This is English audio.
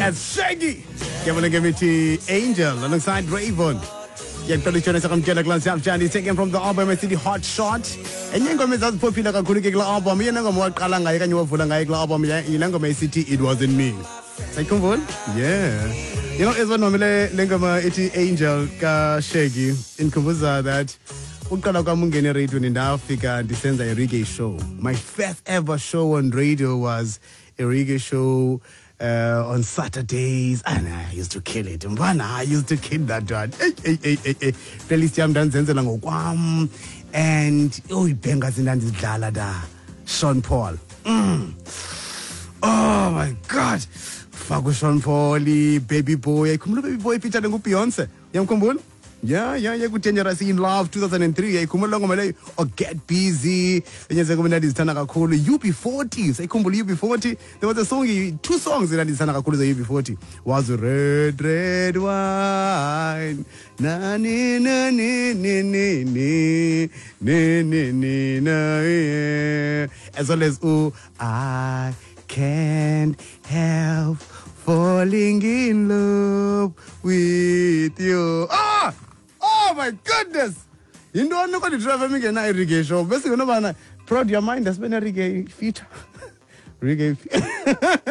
That's Shaggy. Give me to Angel alongside Raven. Yet Pelishon Sakam Jelaglan Sapchan is taken from the album City Hot Shot. And you're going to popular Kurikla album. You're not going to Kalanga, and you were Fulanga album. You're not going to City, it wasn't me. Second one? Yeah. You know, it's one normally Lengama Iti Angel Ka Shaggy in Kubuza that Ukalakamungene radio in Africa descends a reggae show. My first ever show on radio was a reggae show on Saturdays, and I used to kill it. I used to kill that one. Playlist jam dance and oh, Bengas in Dalada, Sean Paul. Oh my God. Fago Sean Paul, Baby Boy. Come Baby Boy picture ng Beyonce. Yam kumbul? Yeah, good Dangerous in Love 2003. Kumbul or Get Busy. Then you go this Tanaka Kulu UB40. Say kumbul UB40. There was a song, two songs in this Tanaka Kulu UB40. Was Red Wine. Na ni na ni ni ni ni ni ni ni na. As well as I can't help falling in love with you. Oh my goodness! You don't know what the driver me get na reggae show. Basically, no man proud your mind. That's been a reggae feature. Reggae.